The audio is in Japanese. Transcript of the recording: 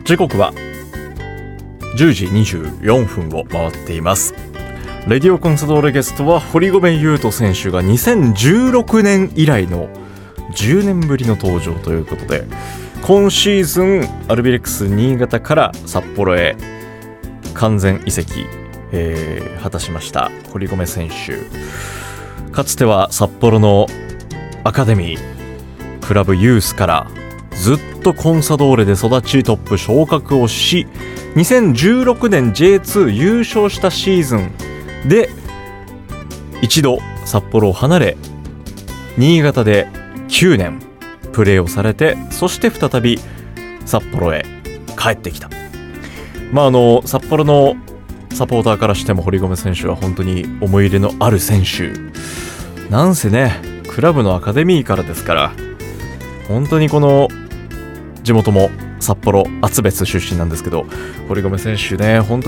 時刻は10時24分を回っています。レディオコンサドーレゲストは堀米雄斗選手が2016年以来の10年ぶりの登場ということで、今シーズンアルビレックス新潟から札幌へ完全移籍、果たしました堀米選手。かつては札幌のアカデミークラブユースからずっとコンサドーレで育ち、トップ昇格をし、2016年 J2 優勝したシーズンで一度札幌を離れ、新潟で9年プレーをされて、そして再び札幌へ帰ってきた。札幌のサポーターからしても堀米選手は本当に思い入れのある選手なんせね、クラブのアカデミーからですから、本当にこの地元も札幌厚別出身なんですけど、堀米選手ね、本当